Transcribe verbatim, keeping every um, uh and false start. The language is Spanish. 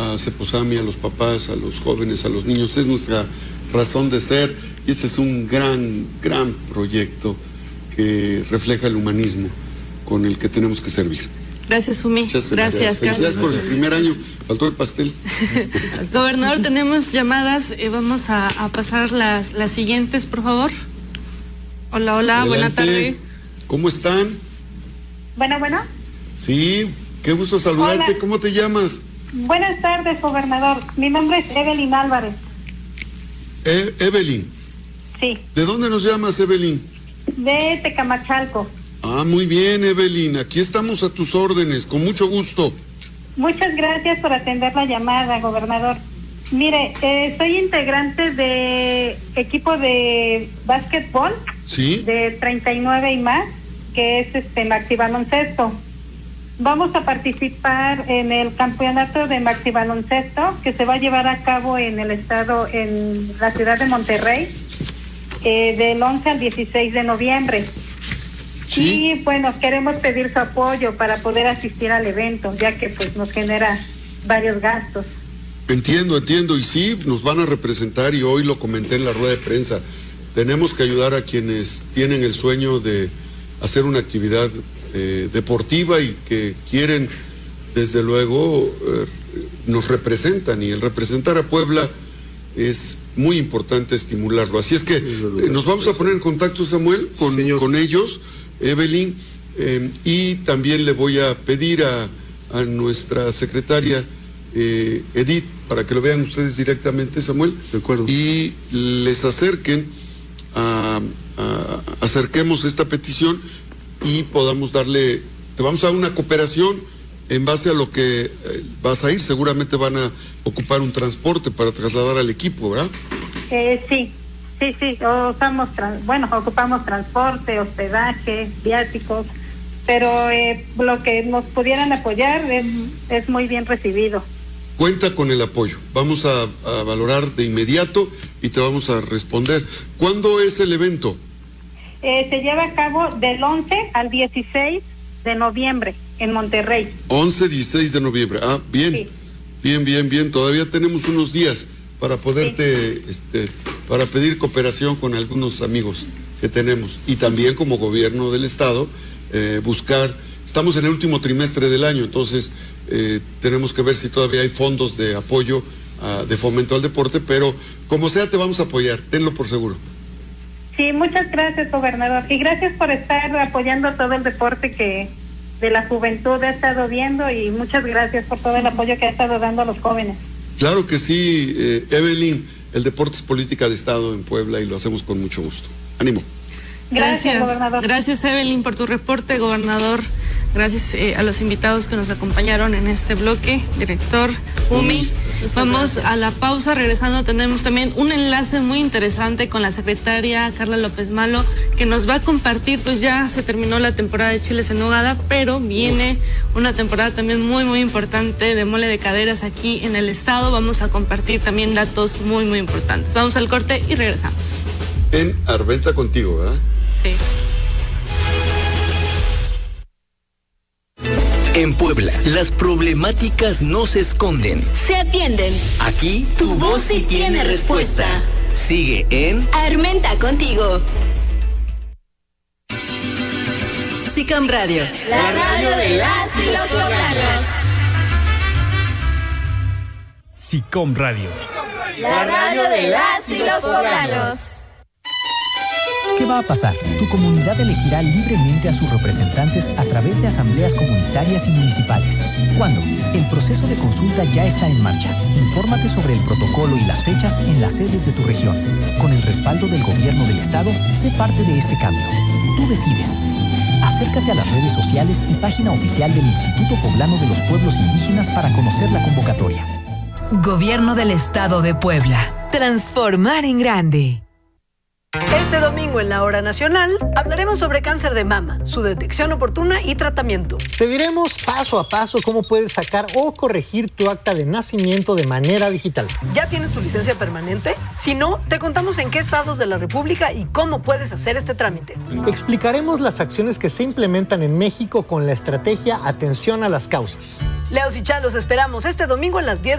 a Ceposami, a los papás, a los jóvenes, a los niños. Es nuestra razón de ser y ese es un gran, gran proyecto que refleja el humanismo con el que tenemos que servir. Gracias, Sumi. Muchas gracias. Felicidades por el primer año. Faltó el pastel. Gobernador, tenemos llamadas. Eh, vamos a, a pasar las, las siguientes, por favor. Hola, hola, buena tarde. ¿Cómo están? Bueno, bueno. Sí, qué gusto saludarte. Hola. ¿Cómo te llamas? Buenas tardes, gobernador. Mi nombre es Evelyn Álvarez. E Evelyn. Sí. ¿De dónde nos llamas, Evelyn? De Tecamachalco. Ah, muy bien, Evelyn. Aquí estamos a tus órdenes, con mucho gusto. Muchas gracias por atender la llamada, gobernador. Mire, eh, soy integrante de equipo de básquetbol. Sí. De treinta y nueve y más, que es este Maxi Baloncesto. Vamos a participar en el campeonato de Maxi Baloncesto que se va a llevar a cabo en el estado, en la ciudad de Monterrey, eh, del once al dieciséis de noviembre. Sí. Y bueno, queremos pedir su apoyo para poder asistir al evento, ya que pues nos genera varios gastos. Entiendo, entiendo, y sí, nos van a representar y hoy lo comenté en la rueda de prensa. Tenemos que ayudar a quienes tienen el sueño de hacer una actividad eh, deportiva y que quieren, desde luego, eh, nos representan, y el representar a Puebla es muy importante estimularlo. Así es que eh, nos vamos a poner en contacto, Samuel, con, con ellos, Evelyn, eh, y también le voy a pedir a, a nuestra secretaria eh, Edith, para que lo vean ustedes directamente, Samuel. De acuerdo. Y les acerquen, a, a, acerquemos esta petición y podamos darle, te vamos a dar una cooperación en base a lo que eh, vas a ir. Seguramente van a ocupar un transporte para trasladar al equipo, ¿verdad? Eh, sí, sí, sí, usamos, trans, bueno, ocupamos transporte, hospedaje, viáticos, pero eh, lo que nos pudieran apoyar es, es muy bien recibido. Cuenta con el apoyo. Vamos a, a valorar de inmediato y te vamos a responder. ¿Cuándo es el evento? Eh, se lleva a cabo del once al dieciséis de noviembre en Monterrey. once, dieciséis de noviembre. Ah, bien. Sí. Bien, bien, bien. Todavía tenemos unos días para poderte, sí. este, para pedir cooperación con algunos amigos que tenemos. Y también como gobierno del estado, eh, buscar, estamos en el último trimestre del año, entonces eh, tenemos que ver si todavía hay fondos de apoyo, uh, de fomento al deporte, pero como sea te vamos a apoyar, tenlo por seguro. Sí, muchas gracias, gobernador, y gracias por estar apoyando todo el deporte que de la juventud ha estado viendo, y muchas gracias por todo el apoyo que ha estado dando a los jóvenes. Claro que sí, eh, Evelyn, el deporte es política de Estado en Puebla y lo hacemos con mucho gusto. Ánimo. Gracias, gracias gobernador. Gracias, Evelyn, por tu reporte, gobernador. Gracias eh, a los invitados que nos acompañaron en este bloque, director Umi. Vamos a la pausa, regresando tenemos también un enlace muy interesante con la secretaria Carla López Malo, que nos va a compartir, pues ya se terminó la temporada de chiles en nogada, pero viene una temporada también muy muy importante de mole de caderas aquí en el estado. Vamos a compartir también datos muy muy importantes. Vamos al corte y regresamos. En Arventa contigo, ¿verdad? Sí. En Puebla, las problemáticas no se esconden. Se atienden. Aquí, tu, tu voz sí tiene respuesta. Sigue en Armenta contigo. SICOM Radio, la radio de las y los poblanos. SICOM Radio, la radio de las y los poblanos. ¿Qué va a pasar? Tu comunidad elegirá libremente a sus representantes a través de asambleas comunitarias y municipales. ¿Cuándo? El proceso de consulta ya está en marcha. Infórmate sobre el protocolo y las fechas en las sedes de tu región. Con el respaldo del gobierno del estado, sé parte de este cambio. Tú decides. Acércate a las redes sociales y página oficial del Instituto Poblano de los Pueblos Indígenas para conocer la convocatoria. Gobierno del Estado de Puebla. Transformar en grande. Este domingo en la Hora Nacional hablaremos sobre cáncer de mama, su detección oportuna y tratamiento. Te diremos paso a paso cómo puedes sacar o corregir tu acta de nacimiento de manera digital. ¿Ya tienes tu licencia permanente? Si no, te contamos en qué estados de la República y cómo puedes hacer este trámite. Explicaremos las acciones que se implementan en México con la estrategia Atención a las Causas. Leos y Chalos esperamos este domingo a las diez